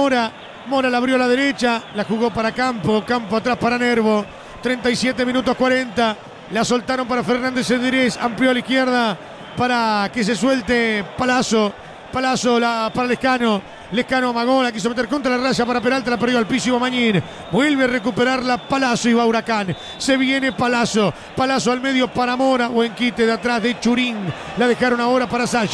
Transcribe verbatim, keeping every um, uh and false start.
Mora. Mora la abrió a la derecha, la jugó para Campo, Campo atrás para Nervo. treinta y siete minutos cuarenta. La soltaron para Fernández Cedrés, amplió a la izquierda para que se suelte Palazzo. Palazzo la, para Lescano. Lescano amagó, la quiso meter contra la raya para Peralta, la perdió al piso Ibomañín. Vuelve a recuperarla Palazzo y va Huracán. Se viene Palazzo. Palazzo al medio para Mora. Buen quite de atrás de Churín. La dejaron ahora para Salla.